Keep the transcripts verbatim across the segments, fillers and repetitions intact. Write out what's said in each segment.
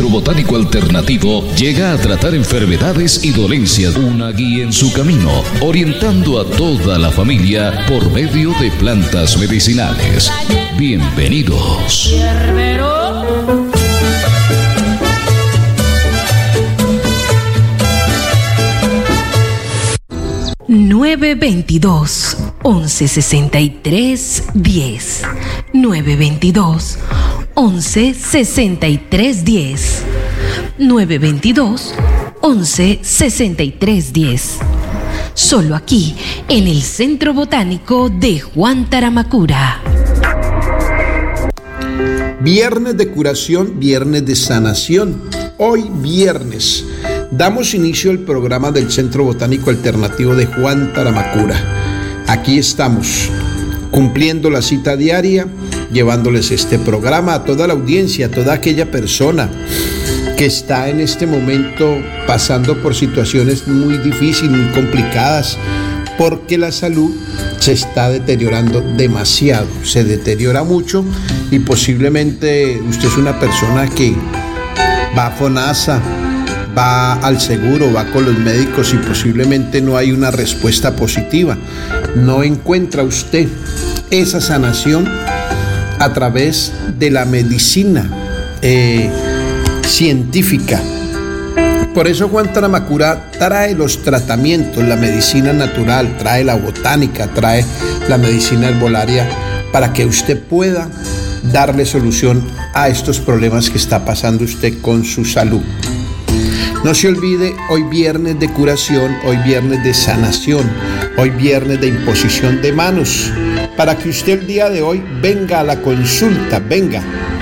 Centro Botánico Alternativo llega a tratar enfermedades y dolencias, una guía en su camino, orientando a toda la familia por medio de plantas medicinales. Bienvenidos. nueve veintidós, once sesenta y tres, diez. nueve veintidós, once sesenta y tres, diez. nueve veintidós, once sesenta y tres, diez. Solo aquí, en el Centro Botánico de Juan Taramacura. Viernes de curación, viernes de sanación. Hoy viernes damos inicio al programa del Centro Botánico Alternativo de Juan Taramacura. Aquí estamos, cumpliendo la cita diaria, llevándoles este programa a toda la audiencia, a toda aquella persona que está en este momento pasando por situaciones muy difíciles, muy complicadas, porque la salud se está deteriorando demasiado, se deteriora mucho y posiblemente usted es una persona que va a FONASA, va al seguro, va con los médicos y posiblemente no hay una respuesta positiva. No encuentra usted esa sanación a través de la medicina eh, científica. Por eso Juan Taramacura trae los tratamientos, la medicina natural, trae la botánica, trae la medicina herbolaria para que usted pueda darle solución a estos problemas que está pasando usted con su salud. No se olvide, hoy viernes de curación, hoy viernes de sanación, hoy viernes de imposición de manos, para que usted el día de hoy venga a la consulta, venga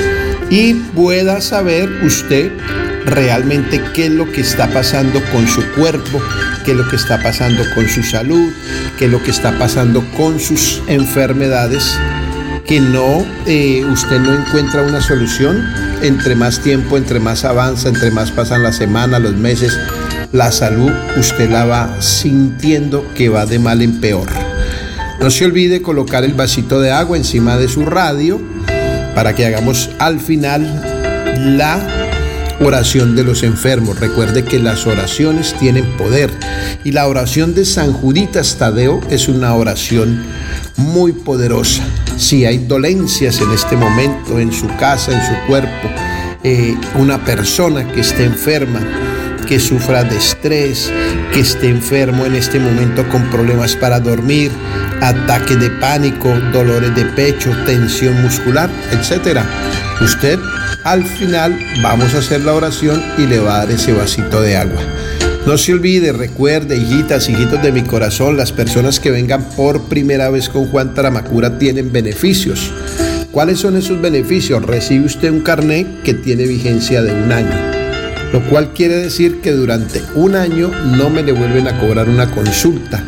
y pueda saber usted realmente qué es lo que está pasando con su cuerpo, qué es lo que está pasando con su salud, qué es lo que está pasando con sus enfermedades, que no, eh, usted no encuentra una solución. Entre más tiempo, entre más avanza, entre más pasan las semanas, los meses, la salud usted la va sintiendo que va de mal en peor. No se olvide colocar el vasito de agua encima de su radio para que hagamos al final la oración de los enfermos. Recuerde que las oraciones tienen poder y la oración de San Juditas Tadeo es una oración muy poderosa. Si hay dolencias en este momento en su casa, en su cuerpo, eh, una persona que esté enferma, que sufra de estrés, que esté enfermo en este momento con problemas para dormir, ataques de pánico, dolores de pecho, tensión muscular, etcétera. Usted al final vamos a hacer la oración y le va a dar ese vasito de agua. No se olvide, recuerde, hijitas, hijitos de mi corazón, las personas que vengan por primera vez con Juan Taramacura tienen beneficios. ¿Cuáles son esos beneficios? Recibe usted un carnet que tiene vigencia de un año, lo cual quiere decir que durante un año no me le vuelven a cobrar una consulta.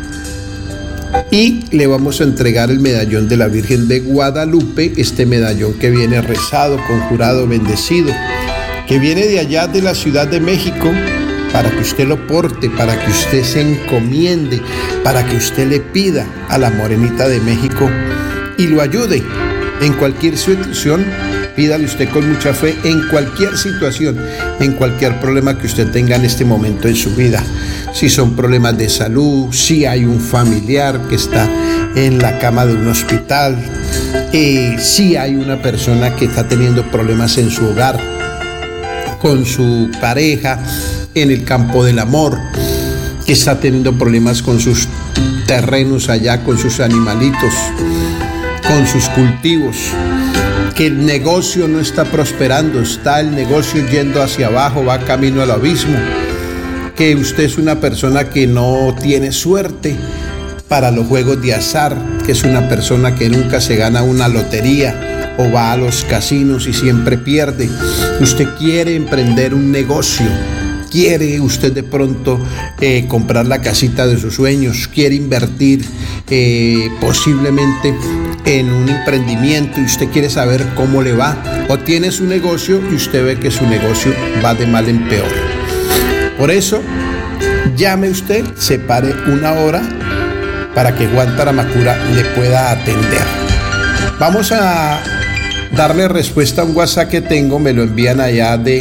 Y le vamos a entregar el medallón de la Virgen de Guadalupe, este medallón que viene rezado, conjurado, bendecido, que viene de allá de la Ciudad de México, para que usted lo porte, para que usted se encomiende, para que usted le pida a la Morenita de México y lo ayude en cualquier situación. Pídale usted con mucha fe en cualquier situación, en cualquier problema que usted tenga en este momento en su vida. Si son problemas de salud, si hay un familiar que está en la cama de un hospital, eh, si hay una persona que está teniendo problemas en su hogar, con su pareja, en el campo del amor, que está teniendo problemas con sus terrenos allá, con sus animalitos, con sus cultivos, que el negocio no está prosperando, está el negocio yendo hacia abajo, va camino al abismo, que usted es una persona que no tiene suerte para los juegos de azar, que es una persona que nunca se gana una lotería o va a los casinos y siempre pierde. Usted quiere emprender un negocio, quiere usted de pronto eh, comprar la casita de sus sueños, quiere invertir eh, posiblemente en un emprendimiento y usted quiere saber cómo le va, o tiene su negocio y usted ve que su negocio va de mal en peor. Por eso, llame usted, separe una hora para que Juan Taramacura le pueda atender. Vamos a darle respuesta a un WhatsApp que tengo, me lo envían allá de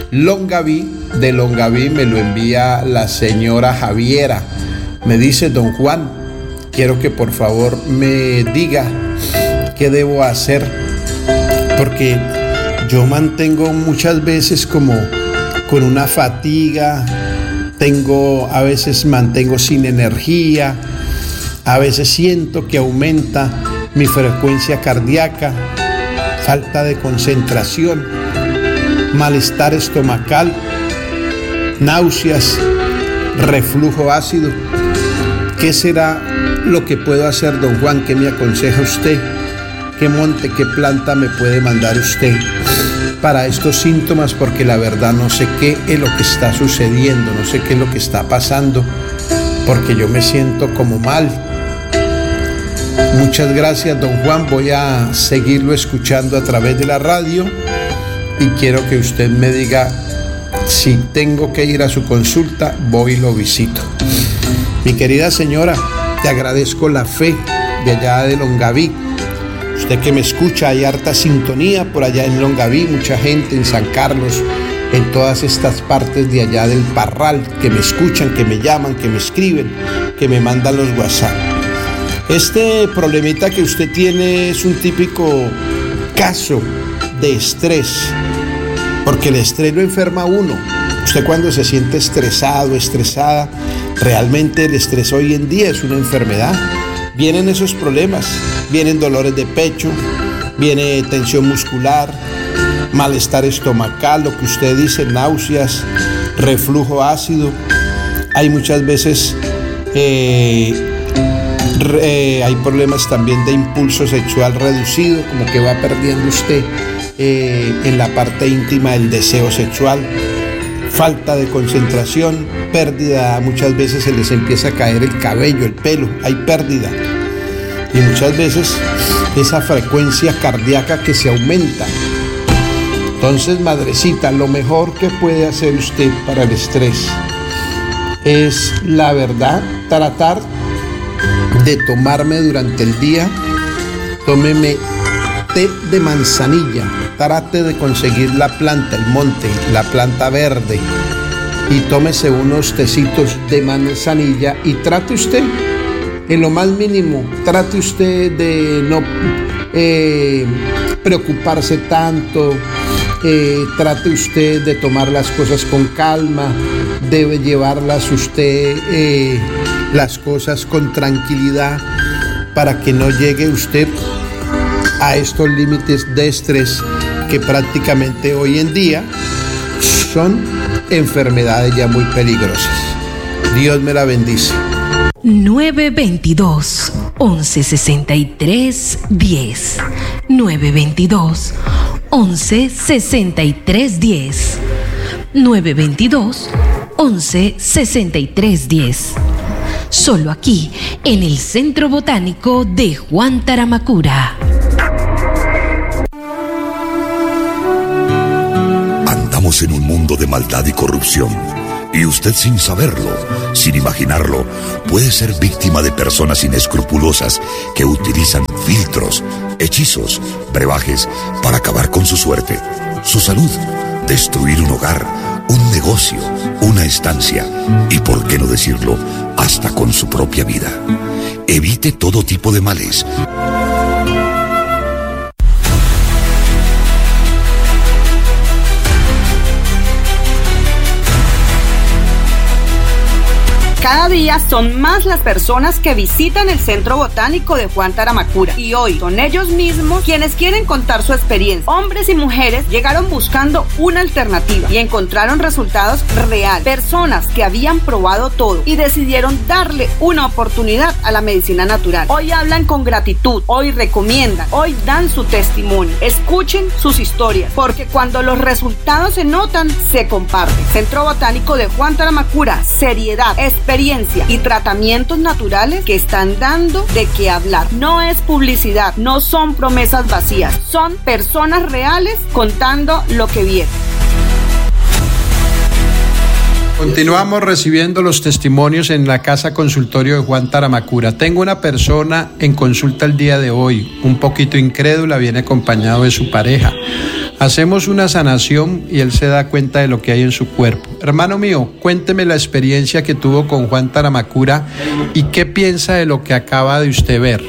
Longaví. De Longaví me lo envía la señora Javiera. Me dice: don Juan, quiero que por favor me diga qué debo hacer, porque yo mantengo muchas veces como con una fatiga, tengo, a veces mantengo sin energía, a veces siento que aumenta mi frecuencia cardíaca, falta de concentración, malestar estomacal, náuseas, reflujo ácido. ¿Qué será lo que puedo hacer, don Juan? ¿Qué me aconseja usted? ¿Qué monte, qué planta me puede mandar usted para estos síntomas? Porque la verdad no sé qué es lo que está sucediendo, no sé qué es lo que está pasando, porque yo me siento como mal. Muchas gracias, don Juan. Voy a seguirlo escuchando a través de la radio y quiero que usted me diga si tengo que ir a su consulta, voy y lo visito. Mi querida señora, te agradezco la fe de allá de Longaví. Usted que me escucha, hay harta sintonía por allá en Longaví, mucha gente en San Carlos, en todas estas partes de allá del Parral, que me escuchan, que me llaman, que me escriben, que me mandan los WhatsApp. Este problemita que usted tiene es un típico caso de estrés, porque el estrés lo enferma a uno. Usted cuando se siente estresado, estresada, realmente el estrés hoy en día es una enfermedad. Vienen esos problemas, vienen dolores de pecho, viene tensión muscular, malestar estomacal, lo que usted dice, náuseas, reflujo ácido. Hay muchas veces, eh, re, hay problemas también de impulso sexual reducido, como que va perdiendo usted eh, en la parte íntima el deseo sexual. Falta de concentración, pérdida, muchas veces se les empieza a caer el cabello, el pelo, hay pérdida. Y muchas veces esa frecuencia cardíaca que se aumenta. Entonces, madrecita, lo mejor que puede hacer usted para el estrés es, la verdad, tratar de tomarme durante el día, tómeme té de manzanilla. Trate de conseguir la planta, el monte, la planta verde, y tómese unos tecitos de manzanilla y trate usted, en lo más mínimo, trate usted de no eh, preocuparse tanto, eh, trate usted de tomar las cosas con calma, debe llevarlas usted eh, las cosas con tranquilidad para que no llegue usted a estos límites de estrés que prácticamente hoy en día son enfermedades ya muy peligrosas. Dios me la bendice. nueve veintidós, once sesenta y tres, diez. nueve veintidós, once sesenta y tres, diez. nueve veintidós, once sesenta y tres, diez. Solo aquí, en el Centro Botánico de Juan Taramacura. Andamos en un mundo de maldad y corrupción, y usted, sin saberlo, sin imaginarlo, puede ser víctima de personas inescrupulosas que utilizan filtros, hechizos, brebajes para acabar con su suerte, su salud, destruir un hogar, un negocio, una estancia y, por qué no decirlo, hasta con su propia vida. Evite todo tipo de males. Cada día son más las personas que visitan el Centro Botánico de Juan Taramacura, y hoy son ellos mismos quienes quieren contar su experiencia. Hombres y mujeres llegaron buscando una alternativa y encontraron resultados reales. Personas que habían probado todo y decidieron darle una oportunidad a la medicina natural. Hoy hablan con gratitud, hoy recomiendan, hoy dan su testimonio. Escuchen sus historias, porque cuando los resultados se notan, se comparten. Centro Botánico de Juan Taramacura, seriedad, experiencia y tratamientos naturales que están dando de qué hablar. No es publicidad, no son promesas vacías, son personas reales contando lo que vieron. Continuamos recibiendo los testimonios en la casa consultorio de Juan Taramacura. Tengo una persona en consulta el día de hoy, un poquito incrédula, viene acompañado de su pareja. Hacemos una sanación y él se da cuenta de lo que hay en su cuerpo. Hermano mío, cuénteme la experiencia que tuvo con Juan Taramacura y qué piensa de lo que acaba de usted ver.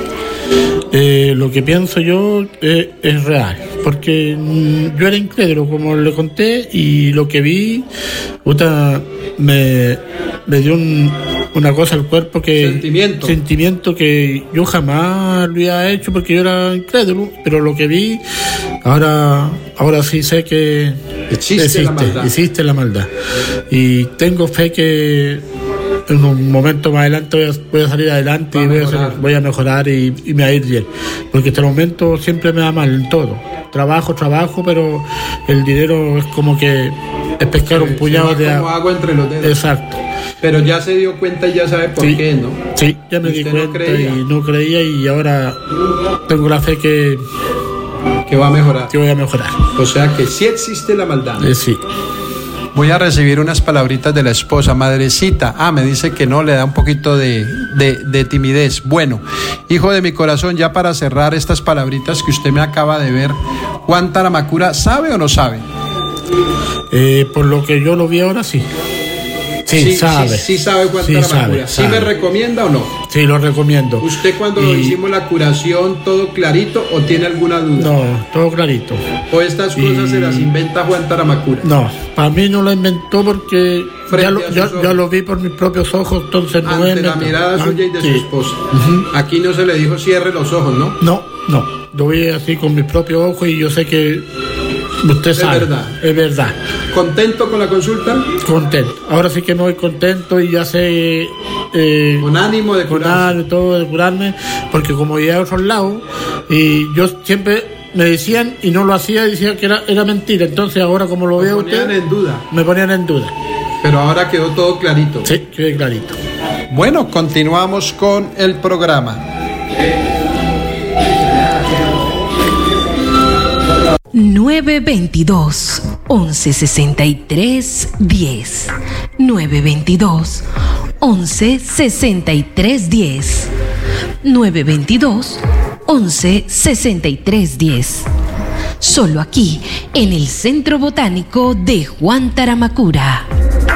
Eh, lo que pienso yo eh, es real, porque mm, yo era incrédulo, como le conté, y lo que vi, puta, me, me dio un, una cosa al cuerpo que... Sentimiento. Sentimiento que yo jamás lo había hecho porque yo era incrédulo, pero lo que vi, ahora, ahora sí sé que existe, existe, la maldad. existe la maldad. Y tengo fe que en un momento más adelante voy a, voy a salir adelante Va y voy a, hacer, voy a mejorar y, y me va a ir bien, porque hasta el momento siempre me da mal en todo, trabajo, trabajo, pero el dinero es como que es pescar un puñado de agua. agua entre los dedos. Exacto. Pero ya se dio cuenta y ya sabe por sí, qué, ¿no? Sí, ya me di cuenta no y no creía, y ahora tengo la fe que que va a mejorar. Que voy a mejorar. O sea que sí existe la maldad. Eh, sí. Voy a recibir unas palabritas de la esposa. Madrecita, ah, me dice que no, le da un poquito de, de, de timidez. Bueno, hijo de mi corazón, ya para cerrar estas palabritas que usted me acaba de ver, ¿Juan Taramacura sabe o no sabe? Eh, por lo que yo lo vi ahora, sí. Sí, sí sabe. Sí, sí sabe Juan sí, Taramacura. sabe, ¿Sí sabe. me recomienda o no? Sí, lo recomiendo. ¿Usted cuando y... hicimos la curación, todo clarito o tiene alguna duda? No, todo clarito. ¿O estas cosas y... se las inventa Juan Taramacura? No, para mí no lo inventó porque ya lo, yo, yo lo vi por mis propios ojos, entonces no Ante la mirada suya y de sí. su esposa. Uh-huh. Aquí no se le dijo cierre los ojos, ¿no? No, no. Lo vi así con mis propios ojos y yo sé que usted es sabe. Verdad. Es verdad. ¿Contento con la consulta? Contento. Ahora sí que me voy contento y ya sé... Eh, con ánimo de curarme. Con todo de curarme, porque como iba a otros lados, y yo siempre me decían y no lo hacía, y decía que era, era mentira. Entonces ahora como lo veo usted... Me ponían en duda. Me ponían en duda. Pero ahora quedó todo clarito. Sí, quedó clarito. Bueno, continuamos con el programa. nueve veintidós, once sesenta y tres, diez. nueve veintidós, once sesenta y tres, diez. nueve veintidós, once sesenta y tres, diez. Solo aquí, en el Centro Botánico de Juan Taramacura.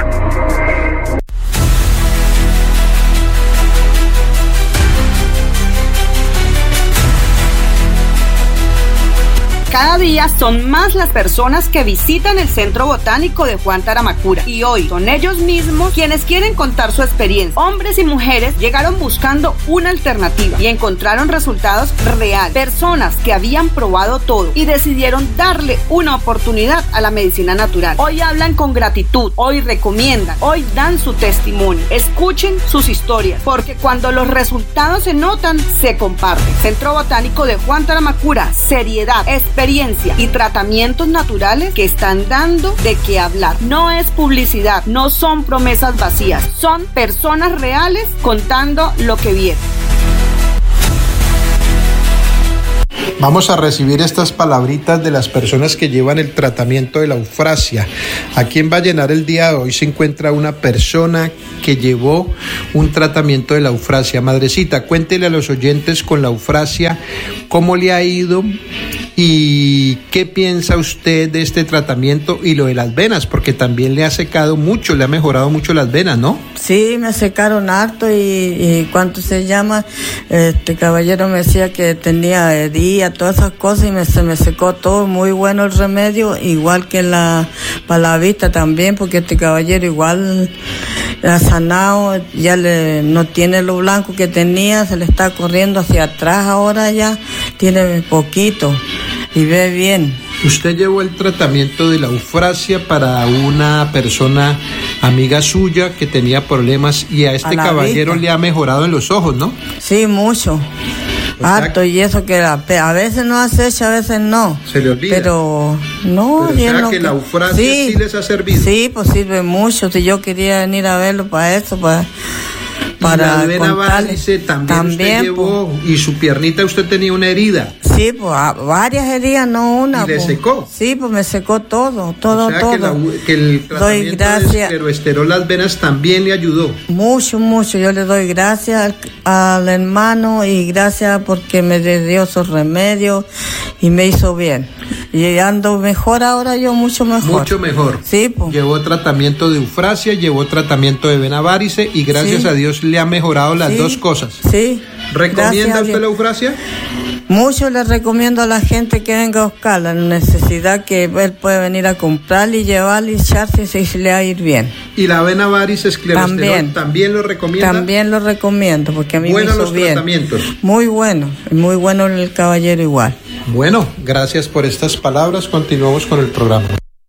Cada día son más las personas que visitan el Centro Botánico de Juan Taramacura y hoy son ellos mismos quienes quieren contar su experiencia. Hombres y mujeres llegaron buscando una alternativa y encontraron resultados reales. Personas que habían probado todo y decidieron darle una oportunidad a la medicina natural. Hoy hablan con gratitud, hoy recomiendan, hoy dan su testimonio. Escuchen sus historias, porque cuando los resultados se notan, se comparten. Centro Botánico de Juan Taramacura, seriedad, experiencia y tratamientos naturales que están dando de qué hablar. No es publicidad, no son promesas vacías, son personas reales contando lo que vieron. Vamos a recibir estas palabritas de las personas que llevan el tratamiento de la eufrasia. Aquí en Vallenar el día de hoy se encuentra una persona que llevó un tratamiento de la eufrasia. Madrecita, cuéntele a los oyentes con la eufrasia cómo le ha ido y qué piensa usted de este tratamiento y lo de las venas, porque también le ha secado mucho, le ha mejorado mucho las venas, ¿no? Sí, me secaron harto y, y ¿cuánto se llama? Este caballero me decía que tenía herida, todas esas cosas, y me, se me secó todo. Muy bueno el remedio, igual que la para la vista también, porque este caballero igual ha sanado, ya le, no tiene lo blanco que tenía, se le está corriendo hacia atrás ahora, ya tiene poquito y ve bien. Usted llevó el tratamiento de la eufrasia para una persona amiga suya que tenía problemas y a este a caballero vista. Le ha mejorado en los ojos, ¿no? Sí, mucho. Harto, y eso que a, a veces no acecha, a veces no. Se le olvida. Pero no, Pero o sea no que, que la eufrasia sí, sí les ha servido. Sí, pues sirve mucho. Si yo quería venir a verlo para eso, para, para y la contarle. También, también usted llevó, pues, y su piernita usted tenía una herida. Sí, pues varias heridas, no una. ¿Y le pues. secó? Sí, pues me secó todo, todo, o sea, todo. Que, la, que el tratamiento gracias. de escleroesterol las venas también le ayudó. Mucho, mucho. Yo le doy gracias al, al hermano y gracias porque me dio esos remedios y me hizo bien. Y ando mejor ahora yo, mucho mejor. Mucho mejor. Sí, pues. Llevó tratamiento de eufrasia, llevó tratamiento de vena varice y gracias sí. a Dios le ha mejorado las sí. dos cosas. Sí. ¿Recomienda usted la eufrasia? Mucho le recomiendo a la gente que venga a buscar la necesidad que él puede venir a comprar y llevarle y echarse si se le va a ir bien. ¿Y la vena varice esclerosterol también, también lo recomienda? También lo recomiendo porque a mí bueno me hizo los bien. Tratamientos. Muy bueno, muy bueno el caballero igual. Bueno, gracias por estas palabras. Continuamos con el programa.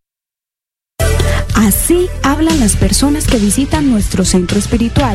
Así hablan las personas que visitan nuestro centro espiritual.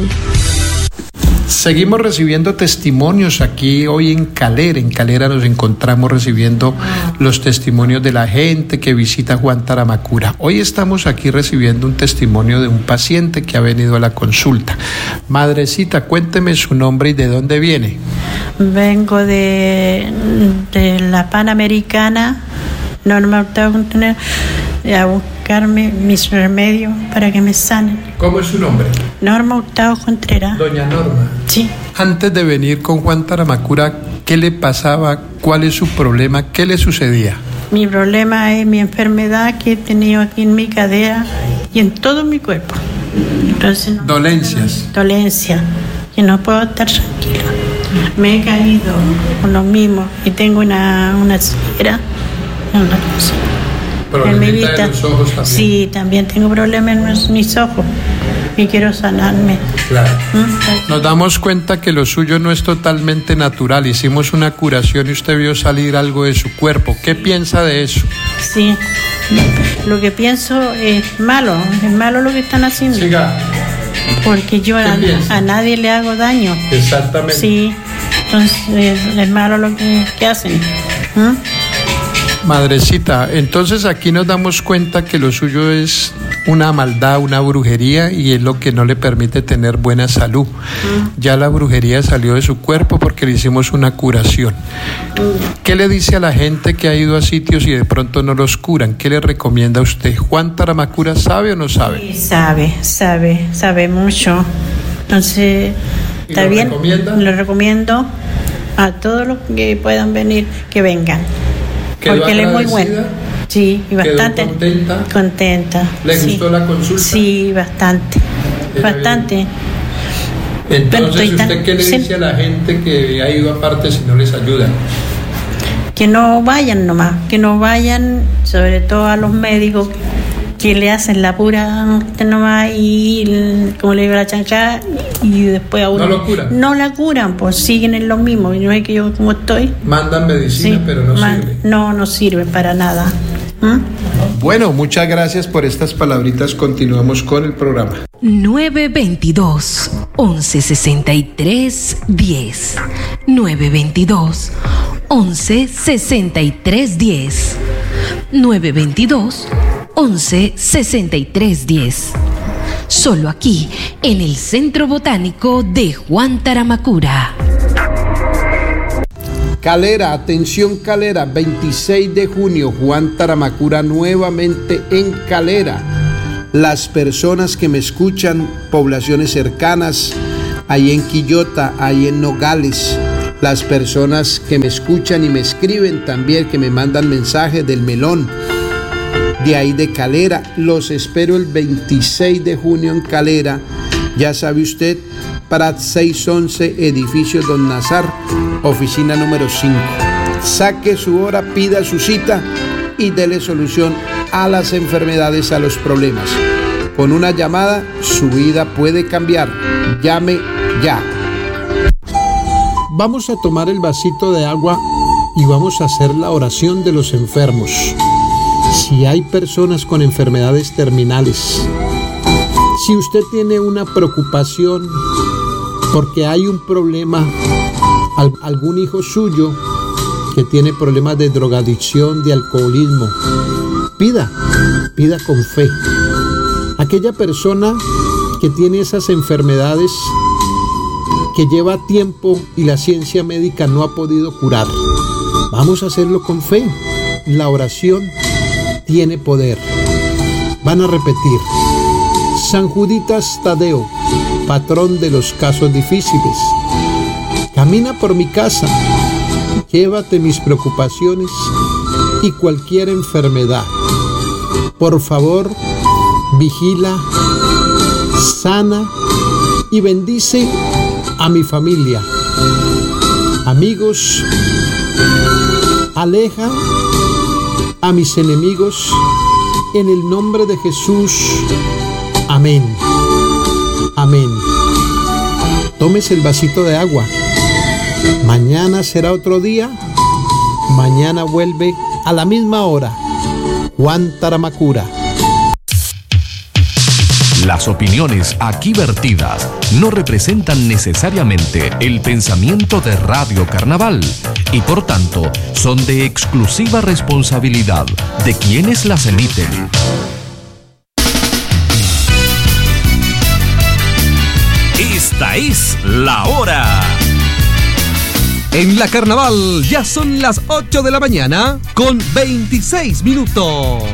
Seguimos recibiendo testimonios aquí hoy en Calera. En Calera nos encontramos recibiendo los testimonios de la gente que visita Juan Taramacura. Hoy estamos aquí recibiendo un testimonio de un paciente que ha venido a la consulta. Madrecita, cuénteme su nombre y de dónde viene. Vengo de, de la Panamericana, Norma Hurtado Contreras, a buscarme mis remedios para que me sanen. ¿Cómo es su nombre? Norma Hurtado Contreras. Doña Norma. Sí. Antes de venir con Juan Taramacura, ¿qué le pasaba? ¿Cuál es su problema? ¿Qué le sucedía? Mi problema es mi enfermedad que he tenido aquí en mi cadera y en todo mi cuerpo. Entonces, no, dolencias. Dolencia. Y no puedo estar tranquila. Me he caído con lo mismo y tengo una, una ceguera. Una cosa. En mi vista. De los ojos también. Sí, también tengo problemas en mis ojos y quiero sanarme. Claro. ¿Mm? Nos damos cuenta que lo suyo no es totalmente natural. Hicimos una curación y usted vio salir algo de su cuerpo. ¿Qué piensa de eso? Sí, lo que pienso es malo, es malo lo que están haciendo. Siga. Porque yo a, a nadie le hago daño. Exactamente. Sí, entonces es, es malo lo que, que hacen. ¿Mm? Madrecita, entonces aquí nos damos cuenta que lo suyo es una maldad, una brujería y es lo que no le permite tener buena salud. Mm. Ya la brujería salió de su cuerpo porque le hicimos una curación. Mm. ¿Qué le dice a la gente que ha ido a sitios y de pronto no los curan? ¿Qué le recomienda a usted? ¿Juan Taramacura sabe o no sabe? Sí, sabe, sabe, sabe mucho. Entonces, ¿está lo bien? Recomienda? Lo recomiendo a todos los que puedan venir, que vengan. Porque él es muy bueno. Sí, y bastante. ¿Quedó contenta? Contenta. ¿Le sí. gustó la consulta? Sí, bastante. Era bastante. Bien. Entonces, ¿usted tan... qué le dice sí. a la gente que ha ido aparte si no les ayuda? Que no vayan nomás, que no vayan, sobre todo a los médicos que le hacen la pura nomás y como le digo la chancha y después a uno no lo curan no la curan, pues siguen en lo mismo y no es que yo como estoy mandan medicina sí, pero no man, sirve no no sirve para nada. ¿Mm? Bueno, muchas gracias por estas palabritas. Continuamos con el programa. nueve veintidós, once sesenta y tres, diez nueve veintidós, once sesenta y tres, diez nueve veintidós, once sesenta y tres, diez. Solo aquí, en el Centro Botánico de Juan Taramacura. Calera, atención Calera, veintiséis de junio, Juan Taramacura nuevamente en Calera. Las personas que me escuchan, poblaciones cercanas, ahí en Quillota, ahí en Nogales, las personas que me escuchan y me escriben también, que me mandan mensajes del Melón, de ahí de Calera, los espero el veintiséis de junio en Calera, ya sabe usted, Prat seiscientos once, edificio Don Nazar, oficina número cinco. Saque su hora, pida su cita y dele solución a las enfermedades, a los problemas. Con una llamada, su vida puede cambiar. Llame ya. Vamos a tomar el vasito de agua y vamos a hacer la oración de los enfermos. Si hay personas con enfermedades terminales, si usted tiene una preocupación porque hay un problema, algún hijo suyo que tiene problemas de drogadicción, de alcoholismo, pida, pida con fe. Aquella persona que tiene esas enfermedades que lleva tiempo y la ciencia médica no ha podido curar. Vamos a hacerlo con fe. La oración tiene poder. Van a repetir: San Juditas Tadeo, patrón de los casos difíciles, camina por mi casa, llévate mis preocupaciones y cualquier enfermedad. Por favor, vigila, sana y bendice a mi familia. Amigos, aleja a mis enemigos en el nombre de Jesús. Amén. Amén. Tómese el vasito de agua. Mañana será otro día. Mañana vuelve a la misma hora Juan Taramacura. Las opiniones aquí vertidas no representan necesariamente el pensamiento de Radio Carnaval y por tanto son de exclusiva responsabilidad de quienes las emiten. Esta es la hora. En la Carnaval ya son las ocho de la mañana con veintiséis minutos.